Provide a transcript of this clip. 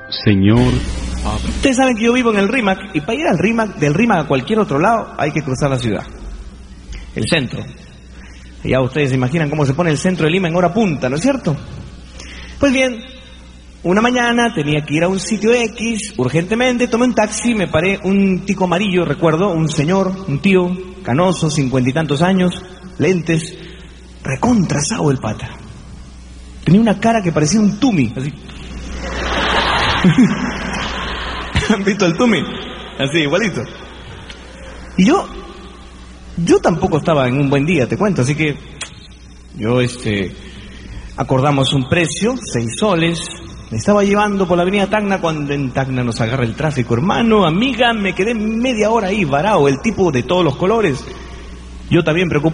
Señor. Ustedes saben que yo vivo en el RIMAC, y para ir al RIMAC, del RIMAC a cualquier otro lado, hay que cruzar la ciudad. El centro. Ya ustedes se imaginan cómo se pone el centro de Lima en hora punta, ¿no es cierto? Pues bien, una mañana tenía que ir a un sitio X, urgentemente, tomé un taxi, me paré, un tico amarillo, recuerdo, un señor, un tío, canoso, 50 y tantos años, lentes, recontrasado el pata. Tenía una cara que parecía un tumi, así. ¿Han visto el tumi? Así, igualito. Y yo tampoco estaba en un buen día, te cuento, así que yo, acordamos un precio, 6 soles, me estaba llevando por la avenida Tacna cuando en Tacna nos agarra el tráfico, hermano, amiga, me quedé media hora ahí varado, el tipo de todos los colores. Yo también preocupado.